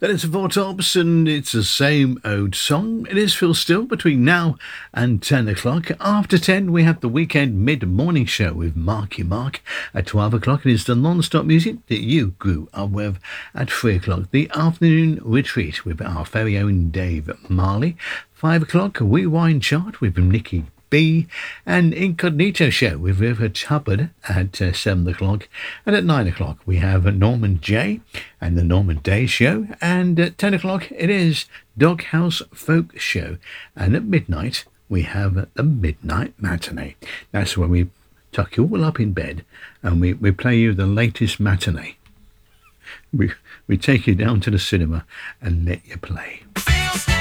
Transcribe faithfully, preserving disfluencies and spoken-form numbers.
That is Four Tops, and it's the same old song. It is Phil Still between now and ten o'clock. After ten, we have the weekend mid-morning show with Marky Mark. At twelve o'clock, it is the non-stop music that you grew up with. At three o'clock, the afternoon retreat with our very own Dave Marley. five o'clock, Rewind Chart with Nikki B, and Incognito Show with Rivers Hubbard at uh, seven o'clock. And at nine o'clock, we have Norman J and the Norman Day Show. And at ten o'clock, it is Doghouse Folk Show. And at midnight, we have the Midnight Matinee. That's when we tuck you all up in bed and we, we play you the latest matinee. We, we take you down to the cinema and let you play.